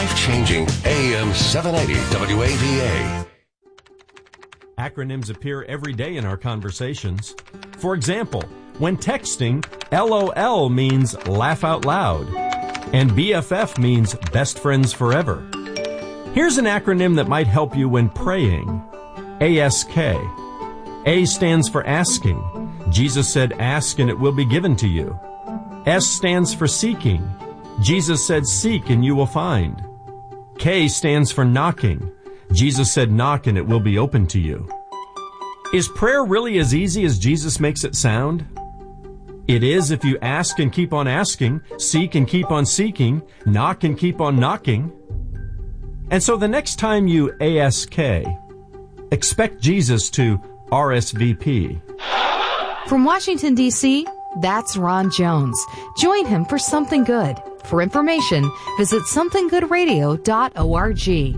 life-changing AM 780 WAVA. Acronyms appear every day in our conversations. For example, when texting, LOL means laugh out loud, and BFF means best friends forever. Here's an acronym that might help you when praying. ASK. A stands for asking. Jesus said, ask and it will be given to you. S stands for seeking. Jesus said, seek and you will find. K stands for knocking. Jesus said, knock and it will be open to you. Is prayer really as easy as Jesus makes it sound? It is if you ask and keep on asking, seek and keep on seeking, knock and keep on knocking. And so the next time you ASK, expect Jesus to RSVP. From Washington, D.C., that's Ron Jones. Join him for Something Good. For information, visit somethinggoodradio.org.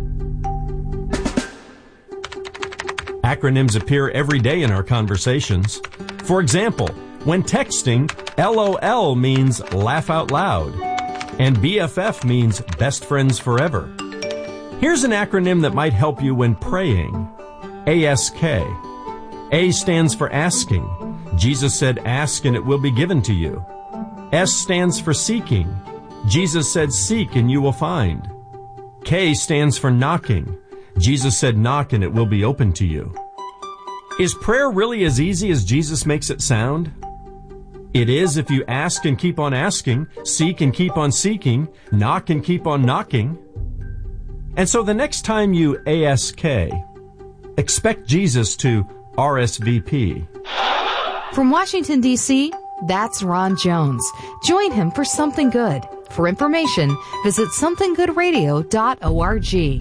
Acronyms appear every day in our conversations. For example, when texting, LOL means laugh out loud, and BFF means best friends forever. Here's an acronym that might help you when praying. ASK. A stands for asking. Jesus said, ask and it will be given to you. S stands for seeking. Jesus said, seek and you will find. K stands for knocking. Jesus said, knock and it will be open to you. Is prayer really as easy as Jesus makes it sound? It is if you ask and keep on asking, seek and keep on seeking, knock and keep on knocking. And so the next time you ASK, expect Jesus to RSVP. From Washington, D.C., that's Ron Jones. Join him for Something Good. For information, visit somethinggoodradio.org.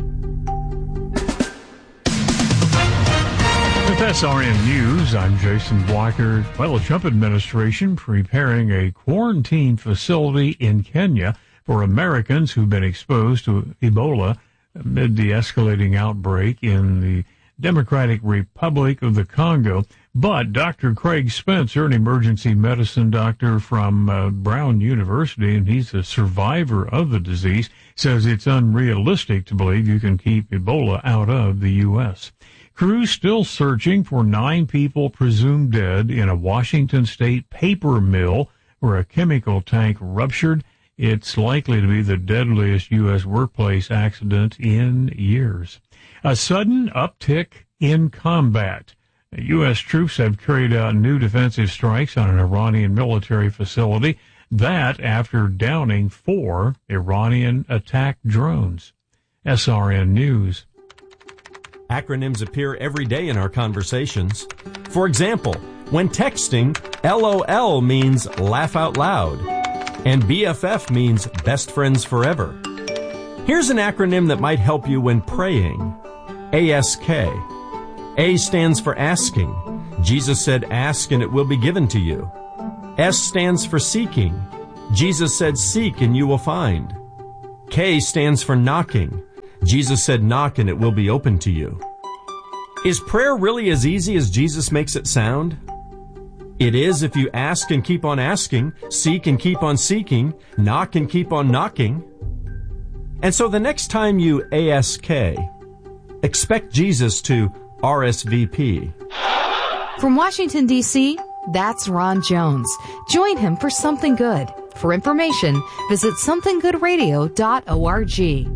With SRN News, I'm Jason Blacker. Well, the Trump administration preparing a quarantine facility in Kenya for Americans who've been exposed to Ebola amid the escalating outbreak in the Democratic Republic of the Congo. But Dr. Craig Spencer, an emergency medicine doctor from Brown University, and he's a survivor of the disease, says it's unrealistic to believe you can keep Ebola out of the U.S. Crews still searching for 9 people presumed dead in a Washington state paper mill where a chemical tank ruptured. It's likely to be the deadliest U.S. workplace accident in years. A sudden uptick in combat. U.S. troops have carried out new defensive strikes on an Iranian military facility. That after downing 4 Iranian attack drones. SRN News. Acronyms appear every day in our conversations. For example, when texting, LOL means laugh out loud, and BFF means best friends forever. Here's an acronym that might help you when praying. ASK. A stands for asking. Jesus said, ask and it will be given to you. S stands for seeking. Jesus said, seek and you will find. K stands for knocking. Jesus said, knock and it will be open to you. Is prayer really as easy as Jesus makes it sound? It is if you ask and keep on asking, seek and keep on seeking, knock and keep on knocking. And so the next time you ASK, expect Jesus to RSVP. From Washington, D.C., that's Ron Jones. Join him for Something Good. For information, visit somethinggoodradio.org.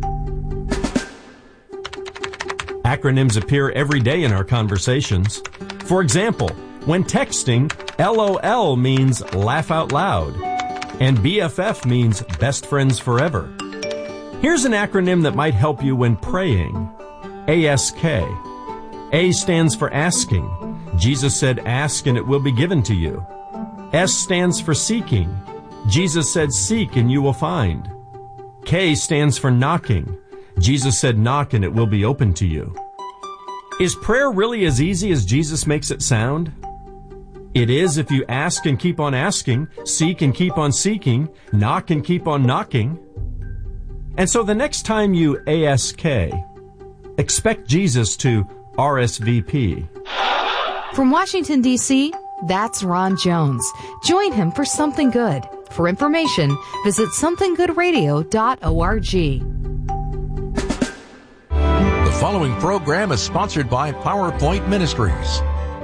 Acronyms appear every day in our conversations. For example, when texting, LOL means laugh out loud, and BFF means best friends forever. Here's an acronym that might help you when praying. ASK. A stands for asking. Jesus said, ask and it will be given to you. S stands for seeking. Jesus said, seek and you will find. K stands for knocking. Jesus said, knock and it will be open to you. Is prayer really as easy as Jesus makes it sound? It is if you ask and keep on asking, seek and keep on seeking, knock and keep on knocking. And so the next time you ASK, expect Jesus to RSVP. From Washington, D.C., that's Ron Jones. Join him for Something Good. For information, visit somethinggoodradio.org. following program is sponsored by PowerPoint Ministries.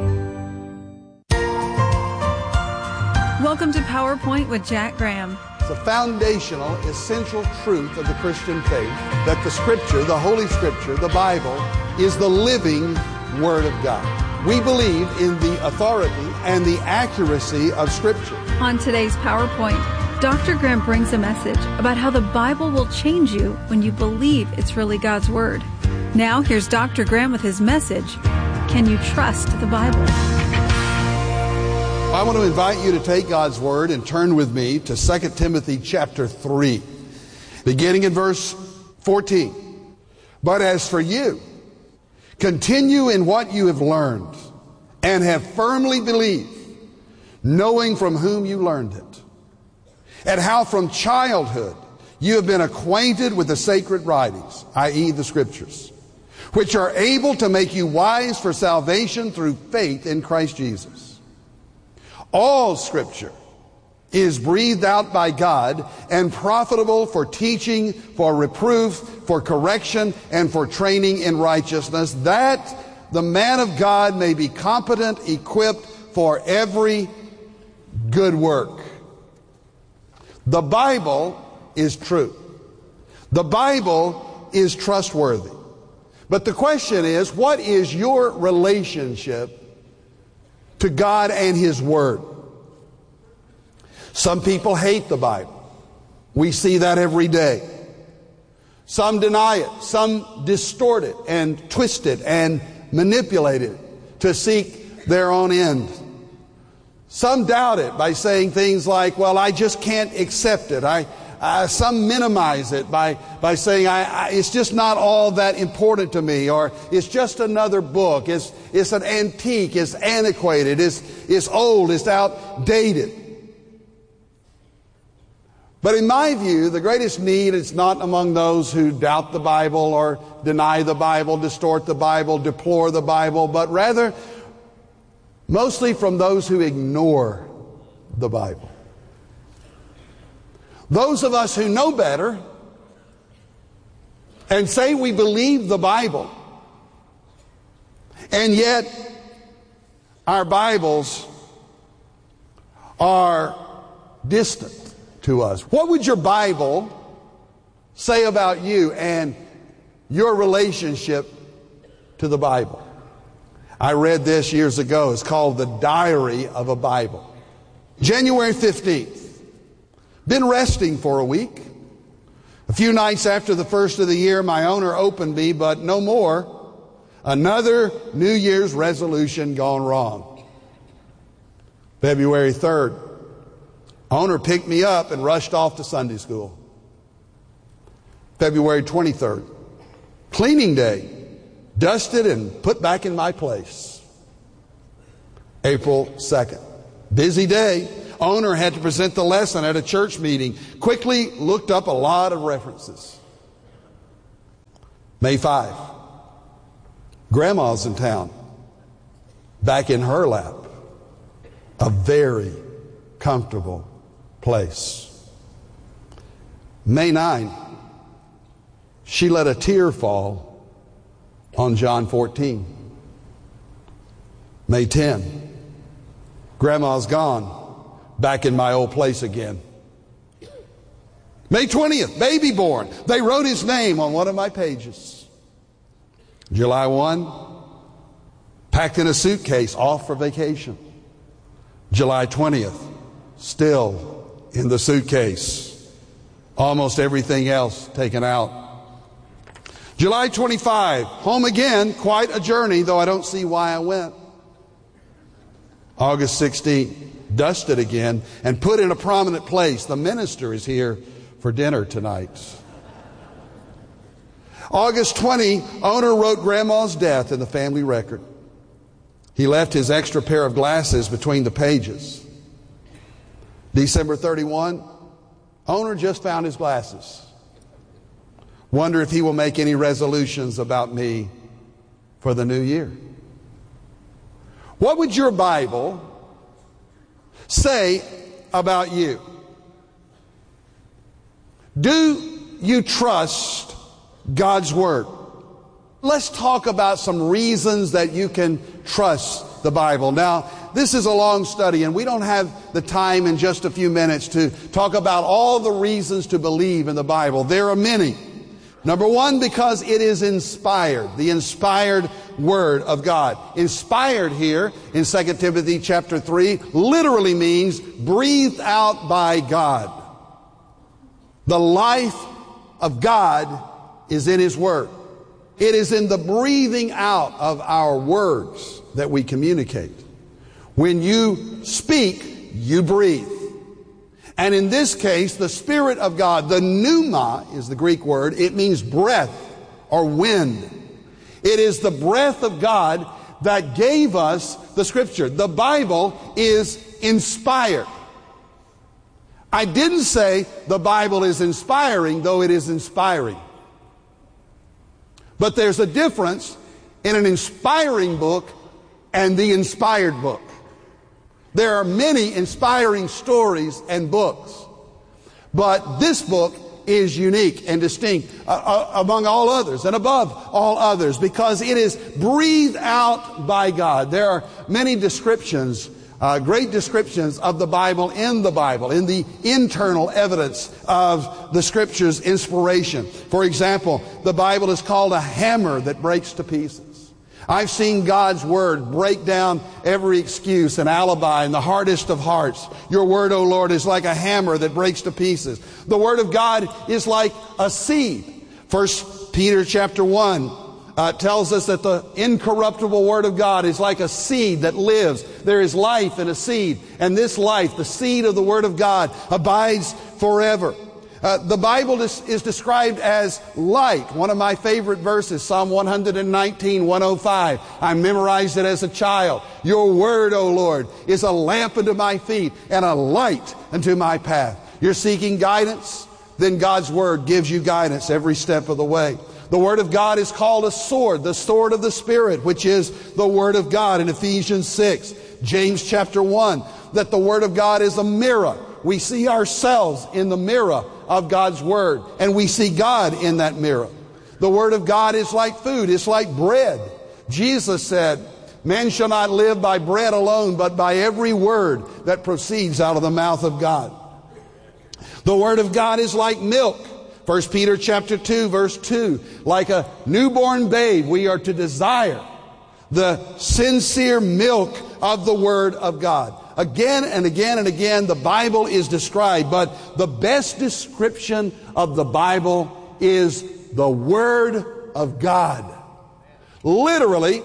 Welcome to PowerPoint with Jack Graham. The foundational, essential truth of the Christian faith that the Scripture, the Holy Scripture, the Bible, is the living Word of God. We believe in the authority and the accuracy of Scripture. On today's PowerPoint, Dr. Graham brings a message about how the Bible will change you when you believe it's really God's Word. Now, here's Dr. Graham with his message, Can You Trust the Bible? I want to invite you to take God's Word and turn with me to 2 Timothy chapter 3, beginning in verse 14. But as for you, continue in what you have learned and have firmly believed, knowing from whom you learned it, and how from childhood you have been acquainted with the sacred writings, i.e. the Scriptures, which are able to make you wise for salvation through faith in Christ Jesus. All Scripture is breathed out by God and profitable for teaching, for reproof, for correction, and for training in righteousness, that the man of God may be competent, equipped for every good work. The Bible is true. The Bible is trustworthy. But the question is, what is your relationship to God and His Word? Some people hate the Bible. We see that every day. Some deny it. Some distort it and twist it and manipulate it to seek their own end. Some doubt it by saying things like, well, I just can't accept it. Some minimize it by saying, it's just not all that important to me, or it's just another book. It's an antique. It's antiquated. It's old. It's outdated. But in my view, the greatest need is not among those who doubt the Bible or deny the Bible, distort the Bible, deplore the Bible, but rather mostly from those who ignore the Bible. Those of us who know better and say we believe the Bible, and yet our Bibles are distant to us. What would your Bible say about you and your relationship to the Bible? I read this years ago. It's called The Diary of a Bible. January 15th. Been resting for a week. A few nights after the first of the year, my owner opened me, but no more. Another New Year's resolution gone wrong. February 3rd. Owner picked me up and rushed off to Sunday school. February 23rd. Cleaning day. Dusted and put back in my place. April 2nd. Busy day. Owner had to present the lesson at a church meeting. Quickly looked up a lot of references. May 5. Grandma's in town. Back in her lap. A very comfortable place. May 9. She let a tear fall on John 14. May 10. Grandma's gone. Back in my old place again. May 20th, baby born. They wrote his name on one of my pages. July 1, packed in a suitcase, off for vacation. July 20th, still in the suitcase. Almost everything else taken out. July 25, home again, quite a journey, though I don't see why I went. August 16th. Dusted again and put in a prominent place. The minister is here for dinner tonight. August 20, owner wrote Grandma's death in the family record. He left his extra pair of glasses between the pages. December 31, owner just found his glasses. Wonder if he will make any resolutions about me for the new year. What would your Bible say about you? Do you trust God's Word? let's talk about some reasons that you can trust the Bible. Now, this is a long study, and we don't have the time in just a few minutes to talk about all the reasons to believe in the Bible. There are many. Number one, because it is inspired, the inspired Word of God. Inspired here in 2 Timothy chapter 3 literally means breathed out by God. The life of God is in His Word. It is in the breathing out of our words that we communicate. When you speak, you breathe. And in this case, the Spirit of God, the pneuma is the Greek word. It means breath or wind. It is the breath of God that gave us the Scripture. The Bible is inspired. I didn't say the Bible is inspiring, though it is inspiring. But there's a difference in an inspiring book and the inspired book. There are many inspiring stories and books, but this book is unique and distinct among all others and above all others because it is breathed out by God. There are many descriptions, great descriptions of the Bible, in the internal evidence of the Scripture's inspiration. For example, the Bible is called a hammer that breaks to pieces. I've seen God's Word break down every excuse and alibi in the hardest of hearts. Your Word, O Lord, is like a hammer that breaks to pieces. The Word of God is like a seed. 1 Peter chapter 1 tells us that the incorruptible Word of God is like a seed that lives. There is life in a seed, and this life, the seed of the Word of God, abides forever. The Bible is described as light. One of my favorite verses, Psalm 119, 105. I memorized it as a child. Your Word, O Lord, is a lamp unto my feet and a light unto my path. You're seeking guidance? Then God's Word gives you guidance every step of the way. The Word of God is called a sword, the sword of the Spirit, which is the Word of God in Ephesians 6. James chapter 1, that the Word of God is a mirror. We see ourselves in the mirror of God's Word, and we see God in that mirror. The Word of God is like food. It's like bread. Jesus said, man shall not live by bread alone, but by every word that proceeds out of the mouth of God. The Word of God is like milk. 1 Peter chapter 2, verse 2. Like a newborn babe, we are to desire the sincere milk of the Word of God. Again and again and again, the Bible is described, but the best description of the Bible is the Word of God. Literally,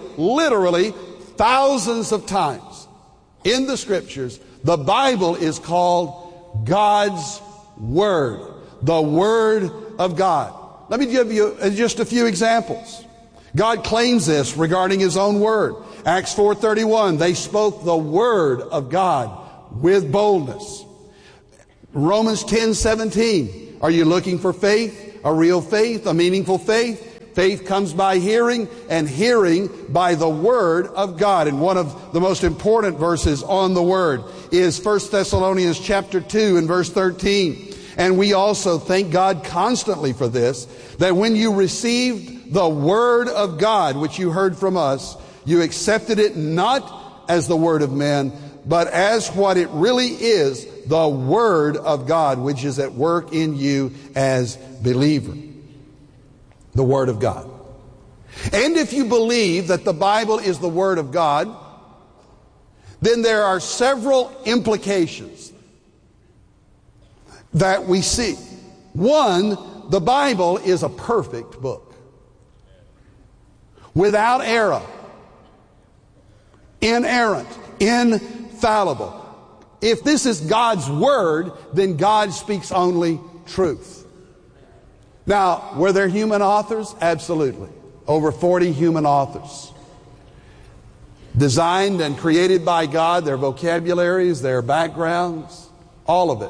thousands of times in the Scriptures, the Bible is called God's Word, the Word of God. Let me give you just a few examples. God claims this regarding His own Word. Acts 4:31, they spoke the Word of God with boldness. Romans 10:17, are you looking for faith, a real faith, a meaningful faith? Faith comes by hearing, and hearing by the Word of God. And one of the most important verses on the Word is 1 Thessalonians chapter 2 and verse 13. And we also thank God constantly for this, that when you received the Word of God, which you heard from us, you accepted it not as the word of men, but as what it really is, the Word of God, which is at work in you as believer. The Word of God. And if you believe that the Bible is the Word of God, then there are several implications that we see. One, the Bible is a perfect book, without error, inerrant, infallible. If this is God's Word, then God speaks only truth. Now, were there human authors? Absolutely. Over 40 human authors. Designed and created by God, their vocabularies, their backgrounds, all of it.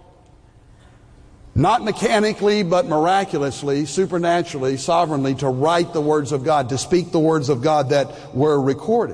Not mechanically, but miraculously, supernaturally, sovereignly, to write the words of God, to speak the words of God that were recorded.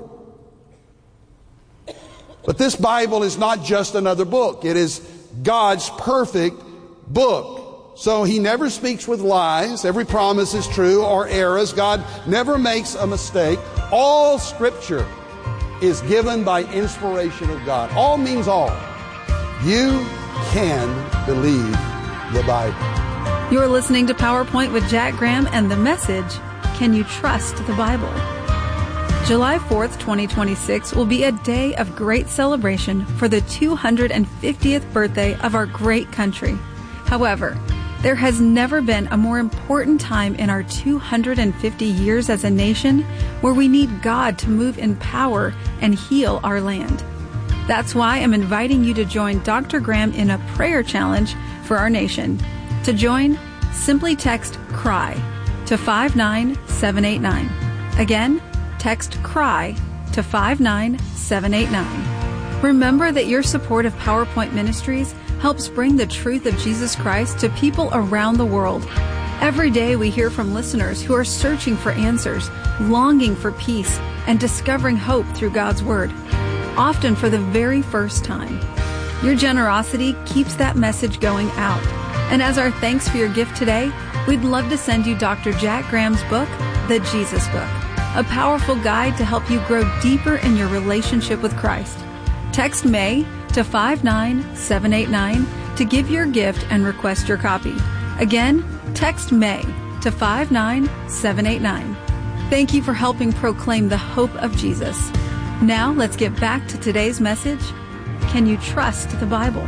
But this Bible is not just another book. It is God's perfect book. So he never speaks with lies. Every promise is true or errors. God never makes a mistake. All Scripture is given by inspiration of God. All means all. You can believe the Bible. You're listening to PowerPoint with Jack Graham and the message, Can You Trust the Bible? July 4th, 2026 will be a day of great celebration for the 250th birthday of our great country. However, there has never been a more important time in our 250 years as a nation where we need God to move in power and heal our land. That's why I'm inviting you to join Dr. Graham in a prayer challenge for our nation. To join, simply text CRY to 59789. Again, text CRY to 59789. Remember that your support of PowerPoint Ministries helps bring the truth of Jesus Christ to people around the world. Every day we hear from listeners who are searching for answers, longing for peace, and discovering hope through God's Word, often for the very first time. Your generosity keeps that message going out. And as our thanks for your gift today, we'd love to send you Dr. Jack Graham's book, The Jesus Book, a powerful guide to help you grow deeper in your relationship with Christ. Text MAY to 59789 to give your gift and request your copy. Again, text MAY to 59789. Thank you for helping proclaim the hope of Jesus. Now let's get back to today's message. Can you trust the Bible?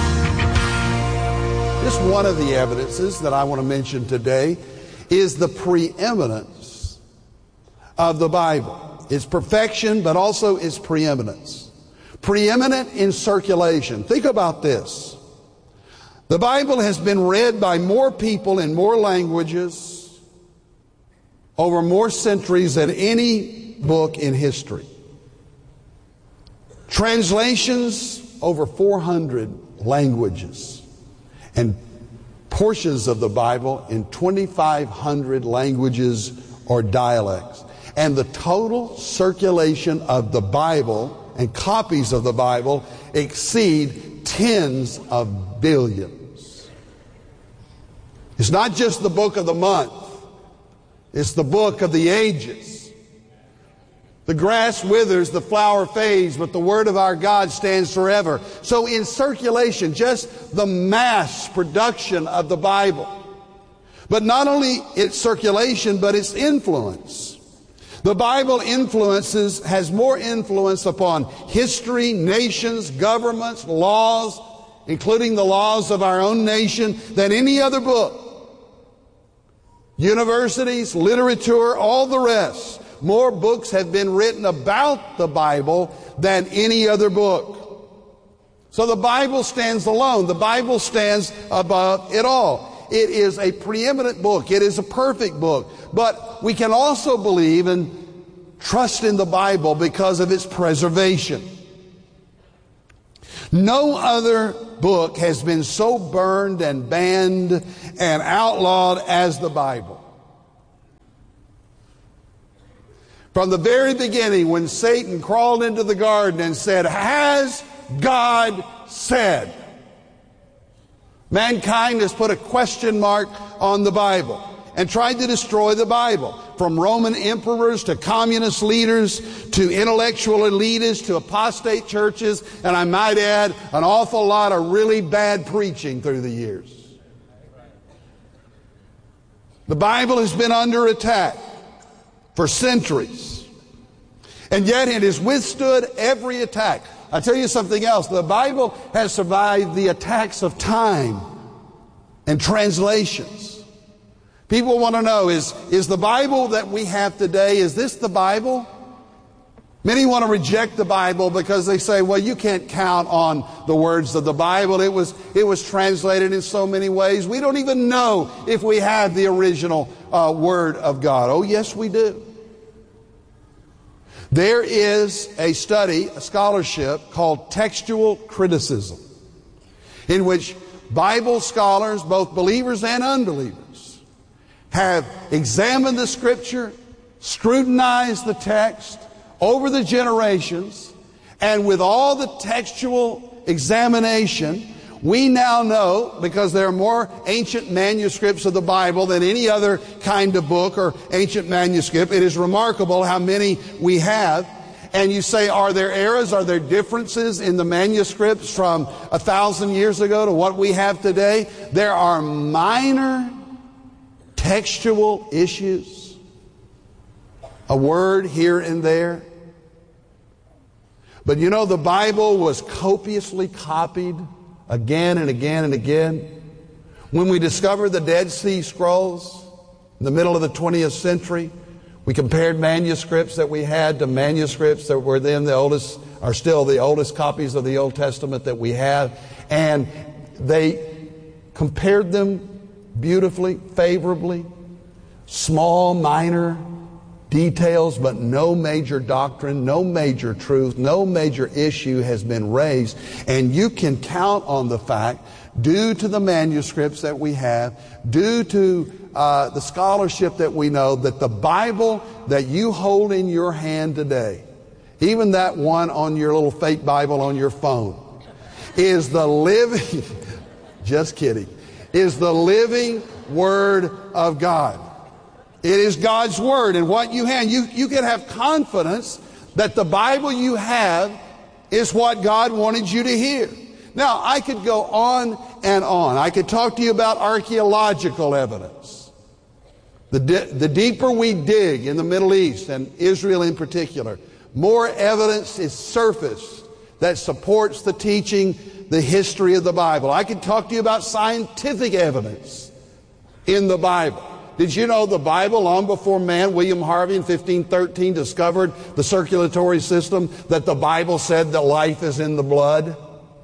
Just one of the evidences that I want to mention today is the preeminence of the Bible. Its perfection, but also its preeminence. Preeminent in circulation. Think about this. The Bible has been read by more people in more languages over more centuries than any book in history. Translations over 400 languages, and portions of the Bible in 2,500 languages or dialects. And the total circulation of the Bible and copies of the Bible exceed tens of billions. It's not just the book of the month. It's the book of the ages. The grass withers, the flower fades, but the word of our God stands forever. So in circulation, just the mass production of the Bible. But not only its circulation, but its influence. The Bible has more influence upon history, nations, governments, laws, including the laws of our own nation, than any other book. Universities, literature, all the rest. More books have been written about the Bible than any other book. So the Bible stands alone. The Bible stands above it all. It is a preeminent book. It is a perfect book. But we can also believe and trust in the Bible because of its preservation. No other book has been so burned and banned and outlawed as the Bible. From the very beginning, when Satan crawled into the garden and said, "Has God said?" mankind has put a question mark on the Bible and tried to destroy the Bible. From Roman emperors to communist leaders to intellectual elitists to apostate churches, and I might add, an awful lot of really bad preaching through the years. The Bible has been under attack for centuries, and yet it has withstood every attack. I tell you something else. The Bible has survived the attacks of time and translations. People want to know, is the Bible that we have today, is this the Bible? Many want to reject the Bible because they say, well, you can't count on the words of the Bible. It was translated in so many ways. We don't even know if we have the original Word of God. Oh, yes, we do. There is a study, a scholarship called textual criticism, in which Bible scholars, both believers and unbelievers, have examined the Scripture, scrutinized the text over the generations, and with all the textual examination, We now know, because there are more ancient manuscripts of the Bible than any other kind of book or ancient manuscript. It is remarkable how many we have. And you say, are there errors? Are there differences in the manuscripts from 1,000 years ago to what we have today? There are minor textual issues. A word here and there. But you know, the Bible was copiously copied again and again and again. When we discovered the Dead Sea Scrolls in the middle of the 20th century, we compared manuscripts that we had to manuscripts that were then are still the oldest copies of the Old Testament that we have. And they compared them beautifully, favorably, small, minor details, but no major doctrine, no major truth, no major issue has been raised. And you can count on the fact, due to the manuscripts that we have, due to the scholarship that we know, that the Bible that you hold in your hand today, even that one on your little fake Bible on your phone, is the living, just kidding, is the living Word of God. It is God's Word, and what you have, you can have confidence that the Bible you have is what God wanted you to hear. Now, I could go on and on. I could talk to you about archaeological evidence. The deeper we dig in the Middle East, and Israel in particular, more evidence is surfaced that supports the teaching, the history of the Bible. I could talk to you about scientific evidence in the Bible. Did you know the Bible, long before man, William Harvey in 1513 discovered the circulatory system, that the Bible said that life is in the blood?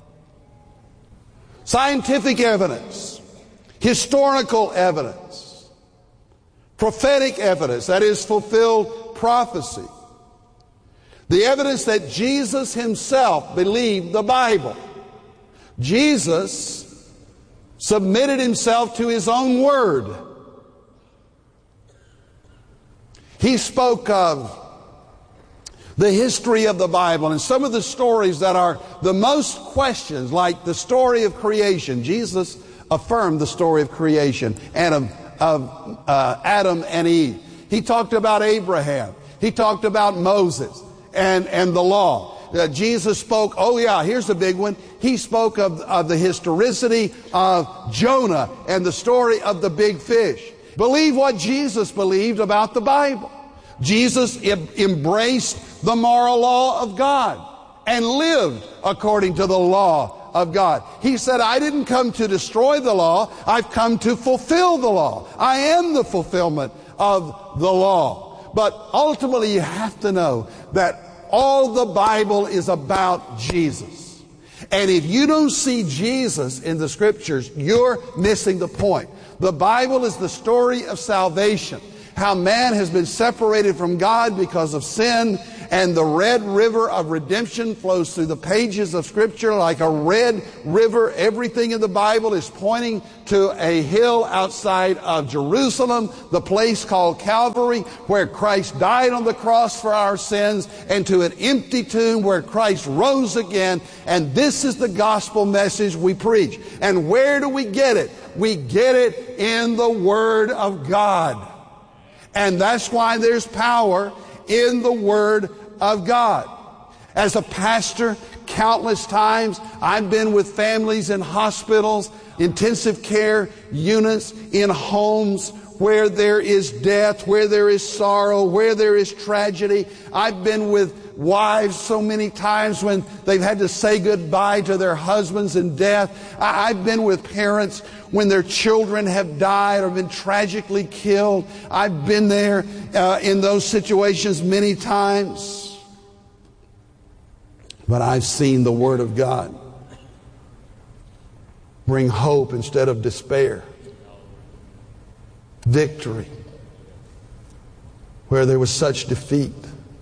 Scientific evidence, historical evidence, prophetic evidence, that is fulfilled prophecy. The evidence that Jesus himself believed the Bible. Jesus submitted himself to his own word. He spoke of the history of the Bible and some of the stories that are the most questioned, like the story of creation. Jesus affirmed the story of creation of Adam and Eve. He talked about Abraham. He talked about Moses and the law. Jesus spoke, here's a big one. He spoke of the historicity of Jonah and the story of the big fish. Believe what Jesus believed about the Bible. Jesus embraced the moral law of God and lived according to the law of God. He said, I didn't come to destroy the law. I've come to fulfill the law. I am the fulfillment of the law. But ultimately, you have to know that all the Bible is about Jesus. And if you don't see Jesus in the Scriptures, you're missing the point. The Bible is the story of salvation, how man has been separated from God because of sin, and the red river of redemption flows through the pages of Scripture like a red river. Everything in the Bible is pointing to a hill outside of Jerusalem, the place called Calvary, where Christ died on the cross for our sins, and to an empty tomb where Christ rose again. And this is the gospel message we preach. And where do we get it? We get it in the Word of God. And that's why there's power in the Word of God. As a pastor, countless times I've been with families in hospitals, intensive care units, in homes where there is death, where there is sorrow, where there is tragedy. I've been with wives so many times when they've had to say goodbye to their husbands in death. I've been with parents when their children have died or been tragically killed. I've been there in those situations many times. But I've seen the Word of God bring hope instead of despair, victory where there was such defeat,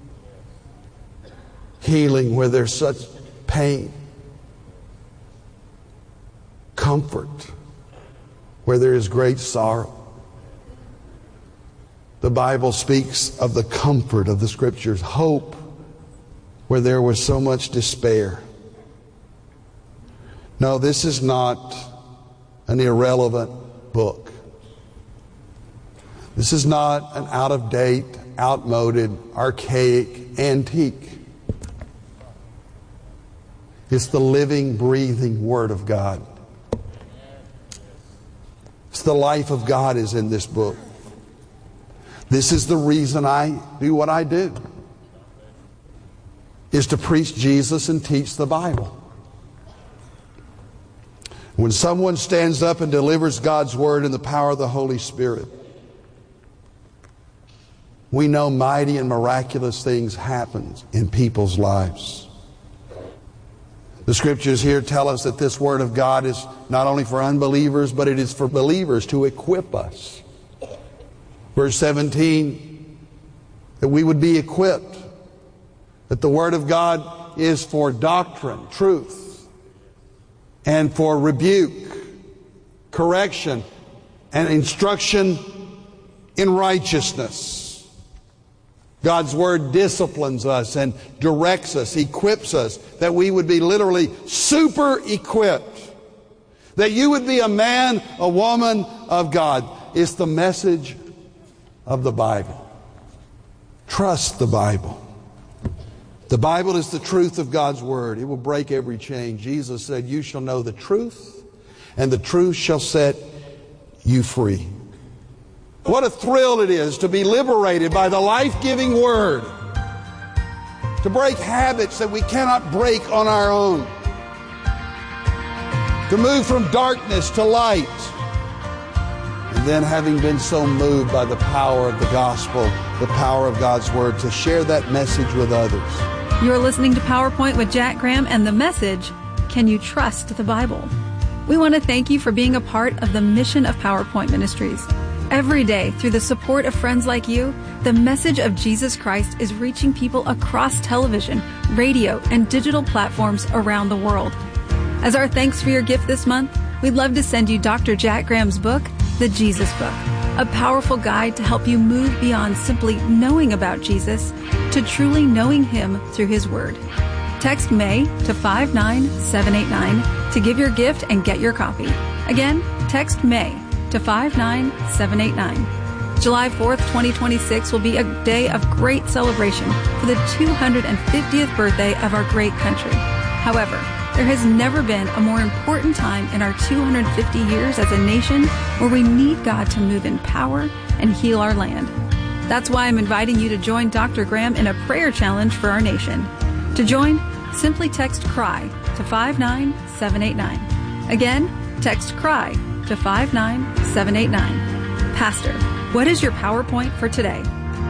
healing where there's such pain, comfort where there is great sorrow. The Bible speaks of the comfort of the Scriptures, hope where there was so much despair. No, this is not an irrelevant book. This is not an out-of-date, outmoded, archaic, antique. It's the living, breathing Word of God. It's the life of God is in this book. This is the reason I do what I do, is to preach Jesus and teach the Bible. When someone stands up and delivers God's Word in the power of the Holy Spirit, we know mighty and miraculous things happen in people's lives. The Scriptures here tell us that this Word of God is not only for unbelievers, but it is for believers to equip us. Verse 17, that we would be equipped, that the Word of God is for doctrine, truth, and for rebuke, correction, and instruction in righteousness. God's Word disciplines us and directs us, equips us, that we would be literally super equipped. That you would be a man, a woman of God. It's the message of the Bible. Trust the Bible. The Bible is the truth of God's Word. It will break every chain. Jesus said, you shall know the truth, and the truth shall set you free. What a thrill it is to be liberated by the life-giving Word. To break habits that we cannot break on our own. To move from darkness to light. And then, having been so moved by the power of the gospel, the power of God's Word, to share that message with others. You're listening to PowerPoint with Jack Graham and the message, Can You Trust the Bible? We want to thank you for being a part of the mission of PowerPoint Ministries. Every day, through the support of friends like you, the message of Jesus Christ is reaching people across television, radio, and digital platforms around the world. As our thanks for your gift this month, we'd love to send you Dr. Jack Graham's book, The Jesus Book, a powerful guide to help you move beyond simply knowing about Jesus to truly knowing Him through His Word. Text MAY to 59789 to give your gift and get your copy. Again, text MAY to 59789. July 4th, 2026 will be a day of great celebration for the 250th birthday of our great country. However, there has never been a more important time in our 250 years as a nation where we need God to move in power and heal our land. That's why I'm inviting you to join Dr. Graham in a prayer challenge for our nation. To join, simply text CRY to 59789. Again, text CRY to 59789. Pastor, what is your PowerPoint for today?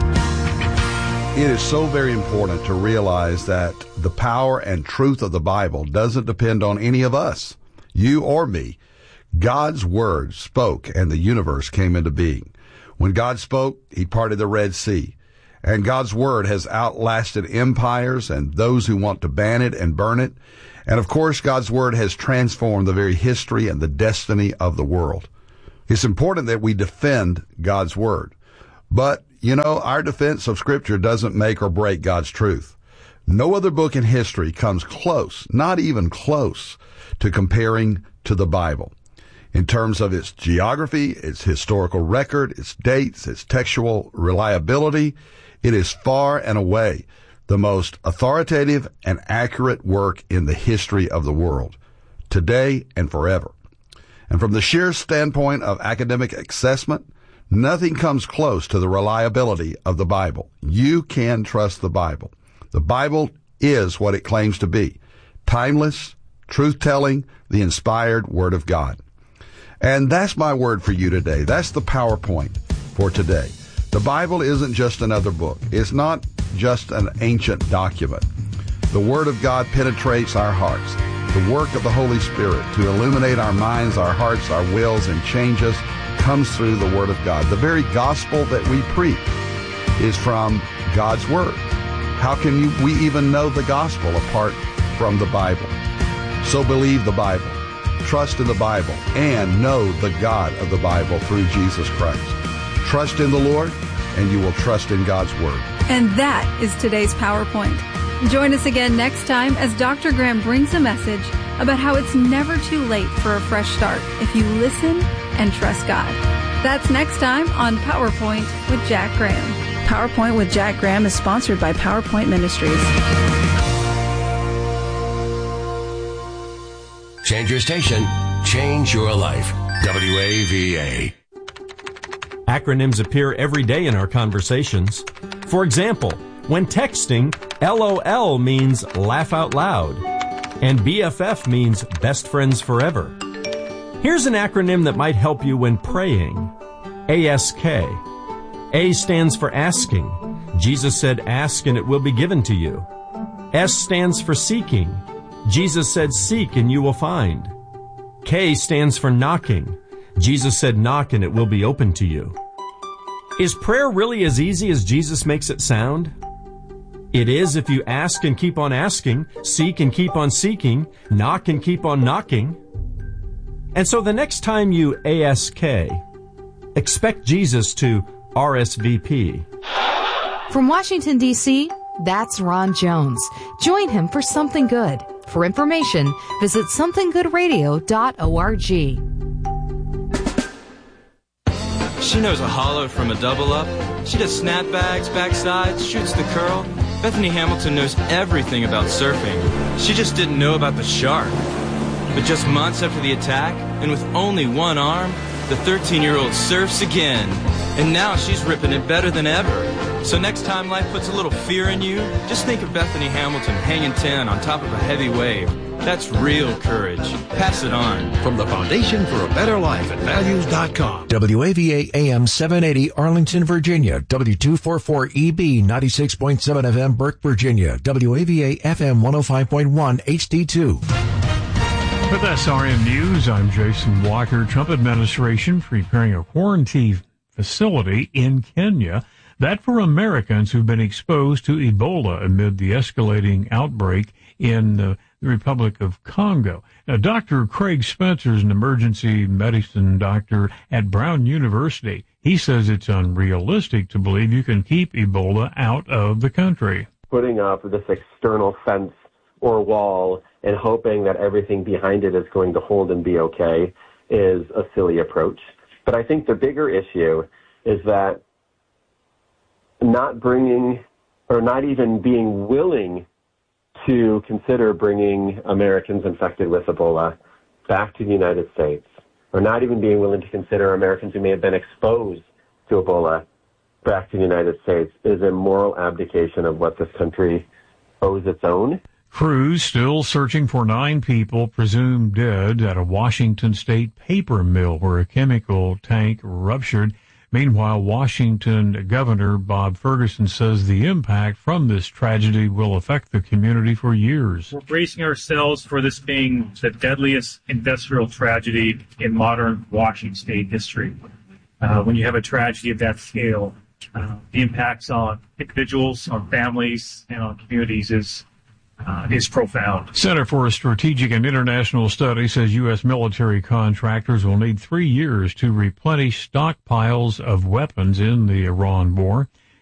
It is so very important to realize that the power and truth of the Bible doesn't depend on any of us, you or me. God's Word spoke and the universe came into being. When God spoke, He parted the Red Sea. And God's Word has outlasted empires and those who want to ban it and burn it. And of course, God's Word has transformed the very history and the destiny of the world. It's important that we defend God's Word. But, our defense of Scripture doesn't make or break God's truth. No other book in history comes close, not even close, to comparing to the Bible. In terms of its geography, its historical record, its dates, its textual reliability, it is far and away the most authoritative and accurate work in the history of the world, today and forever. And from the sheer standpoint of academic assessment, nothing comes close to the reliability of the Bible. You can trust the Bible. The Bible is what it claims to be: timeless, truth-telling, the inspired Word of God. And that's my word for you today. That's the PowerPoint for today. The Bible isn't just another book. It's not just an ancient document. The Word of God penetrates our hearts. The work of the Holy Spirit to illuminate our minds, our hearts, our wills, and change us comes through the Word of God. The very gospel that we preach is from God's Word. How can we even know the gospel apart from the Bible? So believe the Bible, trust in the Bible, and know the God of the Bible through Jesus Christ. Trust in the Lord, and you will trust in God's Word. And that is today's PowerPoint. Join us again next time as Dr. Graham brings a message, about how it's never too late for a fresh start if you listen and trust God. That's next time on PowerPoint with Jack Graham. PowerPoint with Jack Graham is sponsored by PowerPoint Ministries. Change your station, change your life. WAVA. Acronyms appear every day in our conversations. For example, when texting, LOL means laugh out loud, and BFF means best friends forever. Here's an acronym that might help you when praying. ASK. A stands for asking. Jesus said, ask and it will be given to you. S stands for seeking. Jesus said, seek and you will find. K stands for knocking. Jesus said, knock and it will be open to you. Is prayer really as easy as Jesus makes it sound? It is if you ask and keep on asking, seek and keep on seeking, knock and keep on knocking. And so the next time you ASK, expect Jesus to RSVP. From Washington, D.C., that's Ron Jones. Join him for Something Good. For information, visit somethinggoodradio.org. She knows a hollow from a double up. She does snapbacks, backsides, shoots the curl. Bethany Hamilton knows everything about surfing. She just didn't know about the shark. But just months after the attack, and with only one arm, the 13-year-old surfs again. And now she's ripping it better than ever. So next time life puts a little fear in you, just think of Bethany Hamilton hanging 10 on top of a heavy wave. That's real courage. Pass it on. From the Foundation for a Better Life at Values.com. WAVA AM 780 Arlington, Virginia. W244EB 96.7 FM Burke, Virginia. WAVA FM 105.1 HD2. With SRN News, I'm Jason Walker. Trump administration preparing a quarantine facility in Kenya. That for Americans who've been exposed to Ebola amid the escalating outbreak in the Republic of Congo. Now, Dr. Craig Spencer is an emergency medicine doctor at Brown University. He says it's unrealistic to believe you can keep Ebola out of the country. Putting up this external fence or wall and hoping that everything behind it is going to hold and be okay is a silly approach. But I think the bigger issue is that not bringing or not even being willing to consider bringing Americans infected with Ebola back to the United States, or not even being willing to consider Americans who may have been exposed to Ebola back to the United States is a moral abdication of what this country owes its own. Crews still searching for 9 people presumed dead at a Washington state paper mill where a chemical tank ruptured. Meanwhile, Washington Governor Bob Ferguson says the impact from this tragedy will affect the community for years. We're bracing ourselves for this being the deadliest industrial tragedy in modern Washington state history. When you have a tragedy of that scale, the impacts on individuals, on families, and on communities is profound. Center for Strategic and International Studies says U.S. military contractors will need 3 years to replenish stockpiles of weapons in the Iran war.